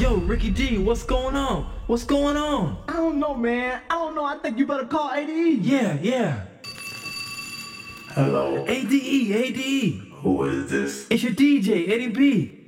Yo, Ricky D, what's going on? What's going on? I don't know, man. I don't know. I think you better call ADE. Yeah. Hello. ADE. Who is this? It's your DJ, Eddie B.